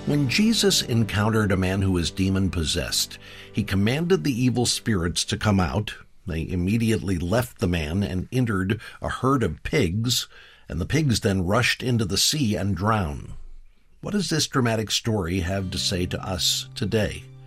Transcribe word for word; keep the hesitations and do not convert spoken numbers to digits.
When Jesus encountered a man who was demon-possessed, he commanded the evil spirits to come out. They immediately left the man and entered a herd of pigs, and the pigs then rushed into the sea and drowned. What does this dramatic story have to say to us today?